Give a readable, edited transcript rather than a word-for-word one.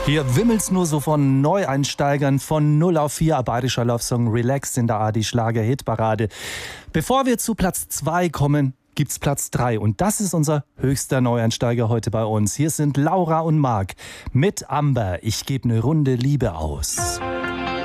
Hier wimmelt's nur so von Neueinsteigern von 0 auf 4, bayerischer Love-Song Relaxed in der ARD Schlager-Hitparade. Bevor wir zu Platz 2 kommen, gibt's Platz 3 und das ist unser höchster Neueinsteiger heute bei uns. Hier sind Laura und Marc mit Amber. Ich gebe eine Runde Liebe aus.